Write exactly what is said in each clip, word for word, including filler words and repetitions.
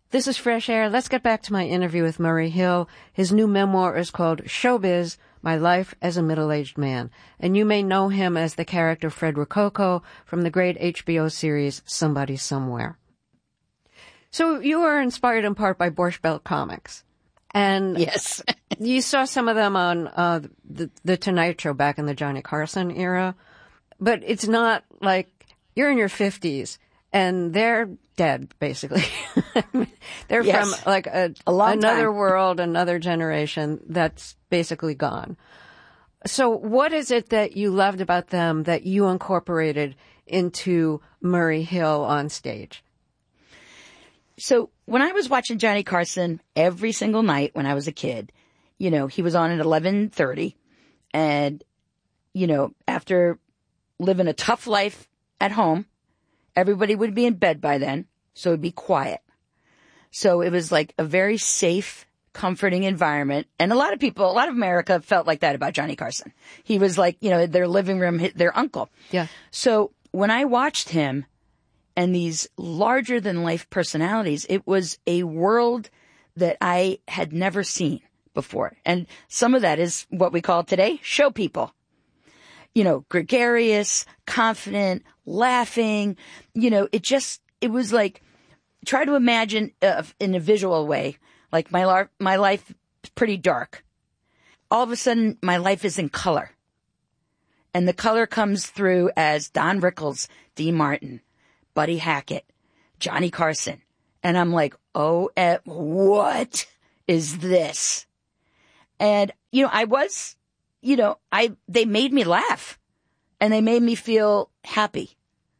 This is Fresh Air. Let's get back to my interview with Murray Hill. His new memoir is called Showbiz, My Life as a Middle-Aged Man. And you may know him as the character Fred Rococo from the great H B O series Somebody Somewhere. So you were inspired in part by Borscht Belt comics. And yes, you saw some of them on uh, the, the Tonight Show back in the Johnny Carson era. But it's not like you're in your fifties and they're dead, basically. They're yes. from like a, a long another time. world, another generation that's basically gone. So what is it that you loved about them that you incorporated into Murray Hill on stage? So when I was watching Johnny Carson every single night when I was a kid, you know, he was on at eleven thirty. And, you know, after living a tough life at home, everybody would be in bed by then, so it'd be quiet. So it was like a very safe, comforting environment. And a lot of people, a lot of America felt like that about Johnny Carson. He was like, you know, their living room, their uncle. Yeah. So when I watched him and these larger-than-life personalities, it was a world that I had never seen before. And some of that is what we call today show people. You know, gregarious, confident, laughing. You know, it just, it was like, try to imagine uh, in a visual way, like my, lar- my life is pretty dark. All of a sudden, my life is in color. And the color comes through as Don Rickles, Dean Martin, Buddy Hackett, Johnny Carson. And I'm like, oh, eh, what is this? And, you know, I was, you know, I, they made me laugh and they made me feel happy.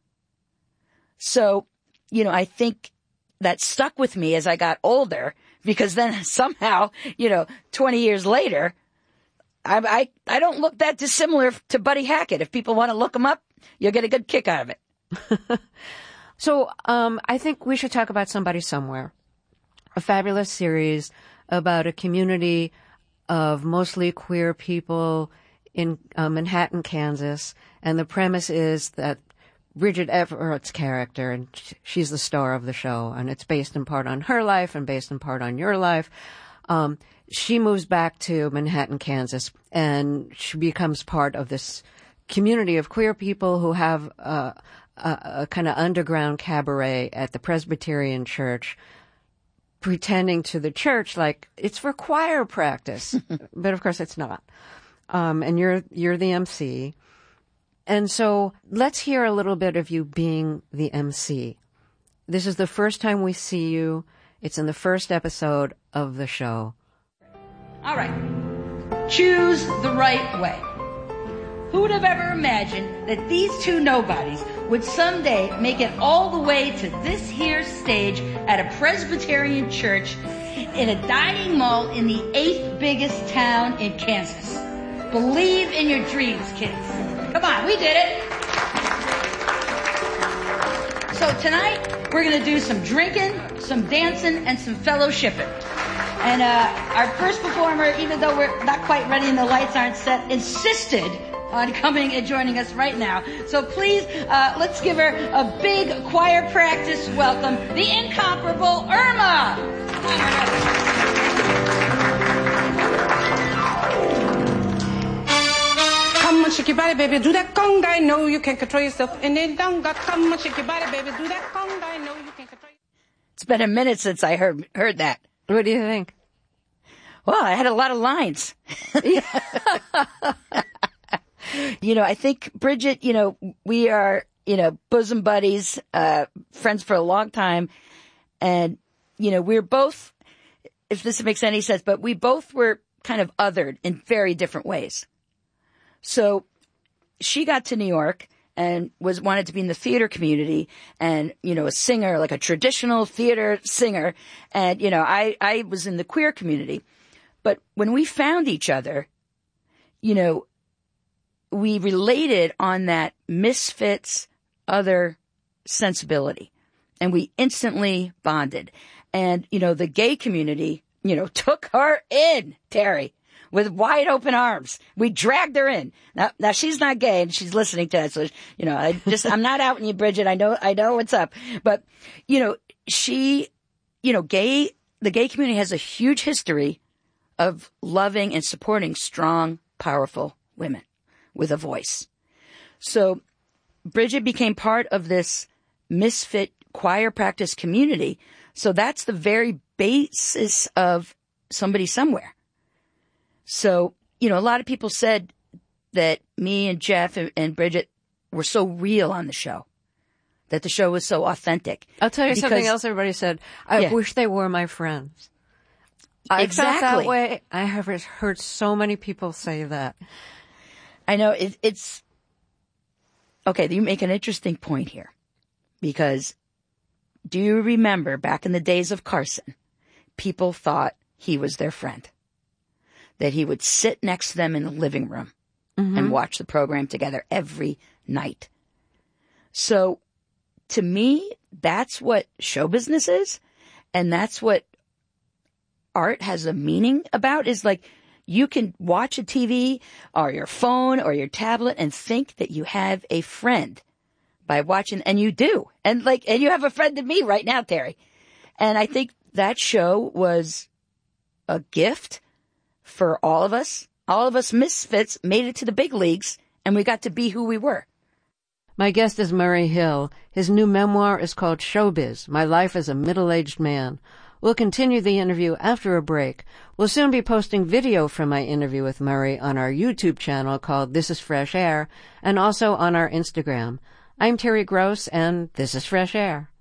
So, you know, I think that stuck with me as I got older because then somehow, you know, twenty years later, I, I, I don't look that dissimilar to Buddy Hackett. If people want to look him up, you'll get a good kick out of it. So, um, I think we should talk about Somebody Somewhere, a fabulous series about a community of mostly queer people in uh, Manhattan, Kansas. And the premise is that Bridget Everett's character, and she's the star of the show, and it's based in part on her life and based in part on your life. Um, she moves back to Manhattan, Kansas, and she becomes part of this community of queer people who have uh, a, a kind of underground cabaret at the Presbyterian Church, pretending to the church like it's for choir practice, but of course it's not. Um, and you're you're the M C. And so let's hear a little bit of you being the M C. This is the first time we see you. It's in the first episode of the show. All right. Choose the right way. Who would have ever imagined that these two nobodies would someday make it all the way to this here stage at a Presbyterian church in a dining mall in the eighth biggest town in Kansas? Believe in your dreams, kids. Come on, we did it. So tonight, we're going to do some drinking, some dancing, and some fellowshipping. And uh, our first performer, even though we're not quite ready and the lights aren't set, insisted on coming and joining us right now. So please, uh, let's give her a big choir practice welcome, the incomparable Irma. Come on, shake your body, baby, do that conga. I know you can't control yourself. And then don't go. Come on, shake your body, baby, do that conga. I know you can't control yourself. It's been a minute since I heard heard that. What do you think? Well, I had a lot of lines. You know, I think, Bridget, you know, we are, you know, bosom buddies, uh, friends for a long time. And, you know, we're both, if this makes any sense, but we both were kind of othered in very different ways. So she got to New York and was wanted to be in the theater community and, you know, a singer, like a traditional theater singer. And, you know, I, I was in the queer community. But when we found each other, you know, we related on that misfits other sensibility and we instantly bonded. And, you know, the gay community, you know, took her in, Terry, with wide open arms. We dragged her in. Now, now she's not gay and she's listening to that. So, you know, I just, I'm not outing you, Bridget. I know, I know what's up. But, you know, she you know, gay, the gay community has a huge history of loving and supporting strong, powerful women with a voice. So Bridget became part of this misfit choir practice community. So that's the very basis of Somebody Somewhere. So, you know, a lot of people said that me and Jeff and, and Bridget were so real on the show, that the show was so authentic. I'll tell you because, something else everybody said. I yeah. wish they were my friends. I exactly. felt that way. I have heard so many people say that. I know it, it's, okay, you make an interesting point here, because do you remember back in the days of Carson, people thought he was their friend, that he would sit next to them in the living room mm-hmm. and watch the program together every night. So to me, that's what show business is. And that's what art has a meaning about, is like, you can watch a T V or your phone or your tablet and think that you have a friend by watching, and you do. And like, and you have a friend in me right now, Terry. And I think that show was a gift for all of us. All of us misfits made it to the big leagues, and we got to be who we were. My guest is Murray Hill. His new memoir is called Showbiz, My Life as a Middle-Aged Man. We'll continue the interview after a break. We'll soon be posting video from my interview with Murray on our YouTube channel called This is Fresh Air, and also on our Instagram. I'm Terry Gross, and this is Fresh Air.